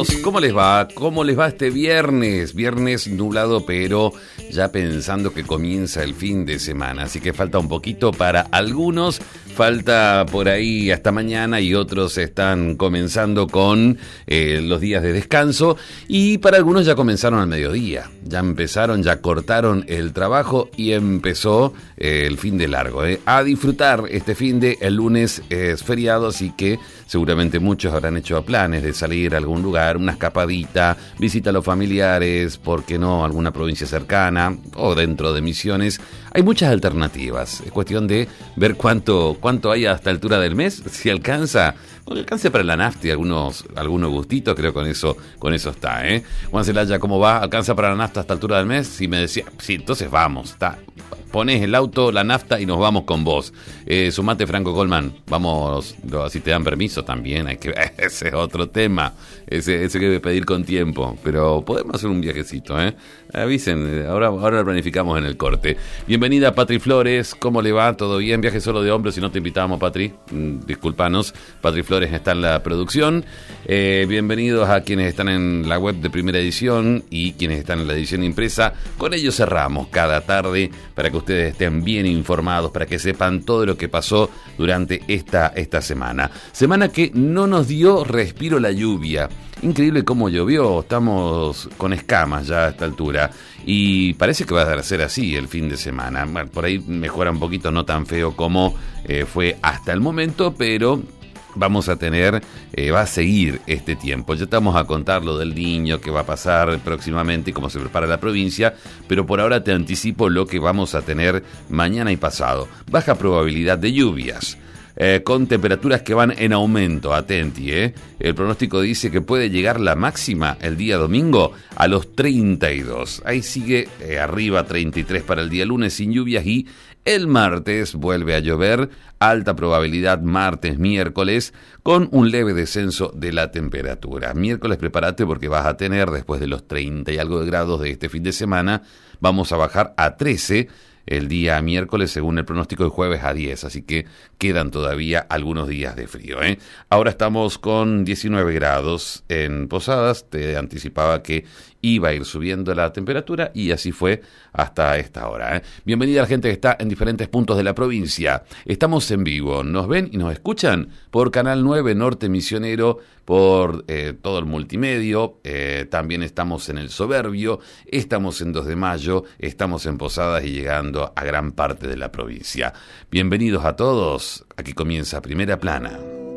amigos, ¿cómo les va? ¿Cómo les va este viernes? Viernes nublado, pero ya pensando que comienza el fin de semana. Así que falta un poquito para algunos, falta por ahí hasta mañana y otros están comenzando con los días de descanso. Y para algunos ya comenzaron al mediodía, ya empezaron, ya cortaron el trabajo y empezó el fin de largo. A disfrutar este fin de, el lunes es feriado, así que seguramente muchos habrán hecho planes de salir a algún lugar, una escapadita, visita a los familiares, ¿por qué no? Alguna provincia cercana o dentro de Misiones. Hay muchas alternativas, es cuestión de ver cuánto hay a esta altura del mes, si alcanza. Bueno, alcance para la nafta y algunos gustitos, creo con eso está, Juan Celaya, ¿cómo va? ¿Alcanza para la nafta a esta altura del mes? Si me decía, sí, entonces vamos, está. Pones el auto, la nafta y nos vamos con vos. Sumate, Franco Colman. Vamos, si te dan permiso también. Ese es otro tema. Ese hay que pedir con tiempo. Pero podemos hacer un viajecito, Avisen, ahora lo planificamos en el corte. Bienvenida, Patri Flores. ¿Cómo le va? ¿Todo bien? Viaje solo de hombres, si no te invitábamos, Patri. Disculpanos. Patri Flores está en la producción. Bienvenidos a quienes están en la web de Primera Edición y quienes están en la edición impresa. Con ellos cerramos cada tarde para que ustedes estén bien informados, para que sepan todo lo que pasó durante esta semana. Semana que no nos dio respiro la lluvia. Increíble cómo llovió, estamos con escamas ya a esta altura y parece que va a ser así el fin de semana. Bueno, por ahí mejora un poquito, no tan feo como fue hasta el momento, pero vamos a tener, va a seguir este tiempo. Ya estamos a contar lo del Niño, que va a pasar próximamente y cómo se prepara la provincia, pero por ahora te anticipo lo que vamos a tener mañana y pasado. Baja probabilidad de lluvias. Con temperaturas que van en aumento, atenti, El pronóstico dice que puede llegar la máxima el día domingo a los 32. Ahí sigue arriba 33 para el día lunes sin lluvias y el martes vuelve a llover, alta probabilidad martes, miércoles, con un leve descenso de la temperatura. Miércoles prepárate porque vas a tener, después de los 30 y algo de grados de este fin de semana, vamos a bajar a 13 el día miércoles, según el pronóstico, el jueves a 10, así que quedan todavía algunos días de frío, Ahora estamos con 19 grados en Posadas, te anticipaba que iba a ir subiendo la temperatura y así fue hasta esta hora, Bienvenida a la gente que está en diferentes puntos de la provincia. Estamos en vivo, nos ven y nos escuchan por Canal 9 Norte Misionero, por todo el multimedio, también estamos en El Soberbio, estamos en 2 de Mayo, estamos en Posadas y llegando a gran parte de la provincia. Bienvenidos a todos, aquí comienza Primera Plana.